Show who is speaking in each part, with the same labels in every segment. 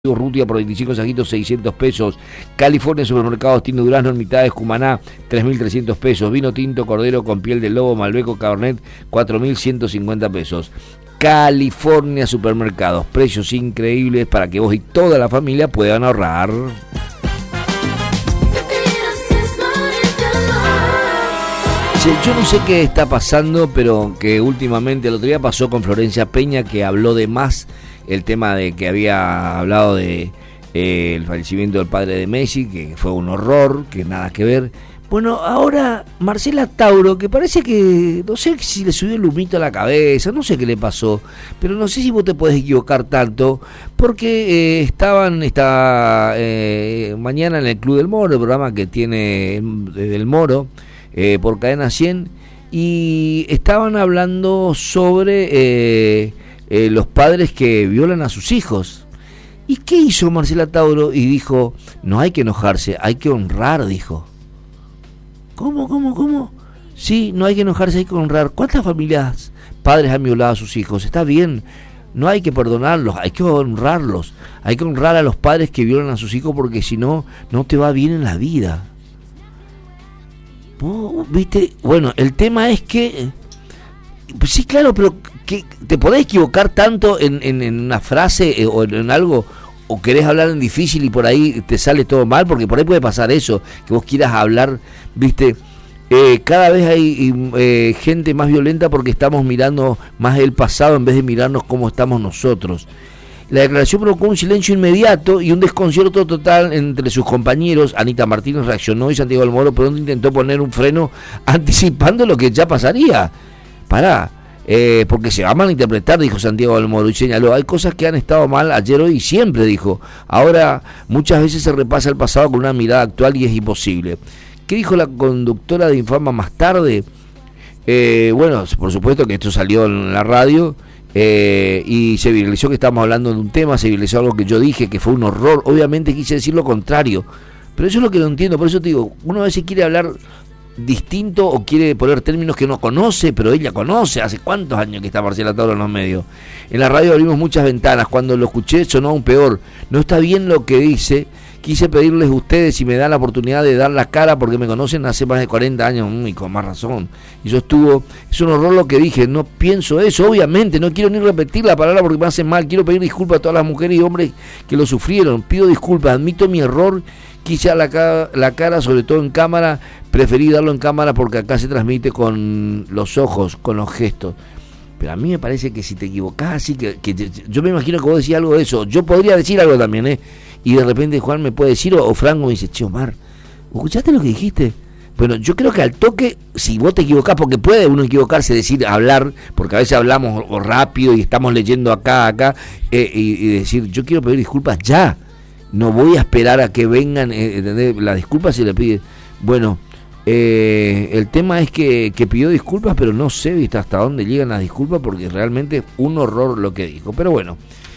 Speaker 1: Rutia por 25 sajitos, 600 pesos. California Supermercados, Tino Durazno en mitades, Cumaná, 3.300 pesos. Vino tinto Cordero con piel de lobo, Malbeco Cabernet, 4.150 pesos. California Supermercados, precios increíbles para que vos y toda la familia puedan ahorrar. Yo no sé qué está pasando, pero que últimamente, el otro día pasó con Florencia Peña, que habló de más el tema de que había hablado de el fallecimiento del padre de Messi, que fue un horror, que nada que ver. Bueno, ahora Marcela Tauro, que parece que, no sé si le subió el humito a la cabeza, no sé qué le pasó, pero no sé si vos te podés equivocar tanto, porque estaban mañana en el Club del Moro, el programa que tiene del Moro, por Cadena 100, y estaban hablando sobre los padres que violan a sus hijos. ¿Y qué hizo Marcela Tauro? Y dijo, no hay que enojarse, hay que honrar, dijo. ¿Cómo? Sí, no hay que enojarse, hay que honrar. ¿Cuántas familias, padres han violado a sus hijos? Está bien, no hay que perdonarlos, hay que honrarlos. Hay que honrar a los padres que violan a sus hijos, porque si no, no te va bien en la vida. ¿Viste? Bueno, el tema es que... Pues sí, claro, pero que ¿te podés equivocar tanto en una frase o en algo? ¿O querés hablar en difícil y por ahí te sale todo mal? Porque por ahí puede pasar eso, que vos quieras hablar, ¿viste? Cada vez hay gente más violenta porque estamos mirando más el pasado en vez de mirarnos cómo estamos nosotros. La declaración provocó un silencio inmediato y un desconcierto total entre sus compañeros. Anita Martínez reaccionó y Santiago del Moro pronto intentó poner un freno anticipando lo que ya pasaría. Pará, porque se va a malinterpretar, dijo Santiago del Moro, y señaló, hay cosas que han estado mal ayer, hoy y siempre, dijo. Ahora, muchas veces se repasa el pasado con una mirada actual y es imposible. ¿Qué dijo la conductora de Infama más tarde? Bueno, por supuesto que esto salió en la radio, y se viralizó que estábamos hablando de un tema, se viralizó algo que yo dije, que fue un horror. Obviamente quise decir lo contrario, pero eso es lo que no entiendo. Por eso te digo, uno a veces quiere hablar distinto o quiere poner términos que no conoce, pero ella conoce. Hace cuántos años que está Marcela Tauro en los medios. En la radio abrimos muchas ventanas, cuando lo escuché sonó aún peor. No está bien lo que dice. Quise pedirles a ustedes si me dan la oportunidad de dar la cara, porque me conocen hace más de 40 años, y con más razón. Y yo es un horror lo que dije, no pienso eso, obviamente, no quiero ni repetir la palabra porque me hace mal. Quiero pedir disculpas a todas las mujeres y hombres que lo sufrieron. Pido disculpas, admito mi error. Quise dar la cara, sobre todo en cámara. Preferí darlo en cámara porque acá se transmite con los ojos, con los gestos. Pero a mí me parece que si te equivocás así, que yo me imagino que vos decís algo de eso. Yo podría decir algo también, y de repente Juan me puede decir, o Franco me dice, che, Omar, ¿escuchaste lo que dijiste? Bueno, yo creo que al toque, si vos te equivocás, porque puede uno equivocarse, decir, hablar, porque a veces hablamos rápido y estamos leyendo acá, y decir, yo quiero pedir disculpas ya. No voy a esperar a que vengan, la disculpa se le pide. Bueno, el tema es que pidió disculpas, pero no sé, ¿viste?, hasta dónde llegan las disculpas, porque realmente es un horror lo que dijo. Pero bueno,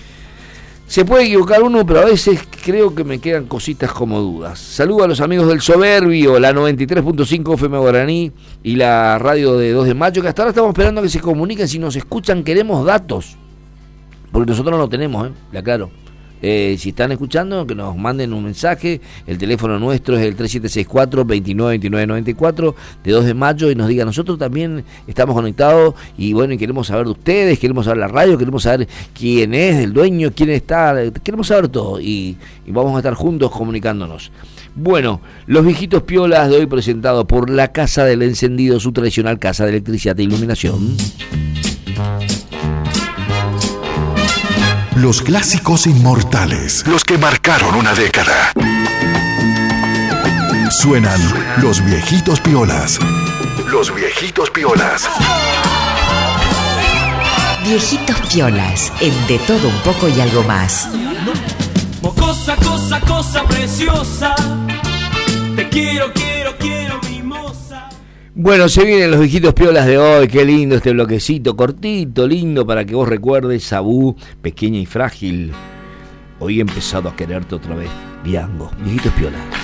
Speaker 1: se puede equivocar uno, pero a veces creo que me quedan cositas como dudas. Saludo a los amigos del Soberbio, la 93.5 FM Guaraní y la radio de 2 de mayo, que hasta ahora estamos esperando a que se comuniquen. Si nos escuchan, queremos datos, porque nosotros no lo tenemos, le aclaro. Si están escuchando, que nos manden un mensaje. El teléfono nuestro es el 3764-292994 de 2 de mayo, y nos digan, nosotros también estamos conectados y bueno, y queremos saber de ustedes, queremos saber la radio, queremos saber quién es el dueño, quién está, queremos saber todo, y vamos a estar juntos comunicándonos. Bueno, los viejitos piolas de hoy, presentado por la Casa del Encendido, su tradicional casa de electricidad e iluminación.
Speaker 2: Los clásicos inmortales, los que marcaron una década. Suenan los viejitos piolas. Los viejitos piolas.
Speaker 3: Viejitos piolas, en De Todo Un Poco y Algo Más.
Speaker 4: Cosa preciosa. Te quiero, mimosa.
Speaker 1: Bueno, se vienen los viejitos piolas de hoy. Qué lindo este bloquecito, cortito, lindo, para que vos recuerdes Sabú, pequeña y frágil. Hoy he empezado a quererte otra vez. Viango, viejitos piolas.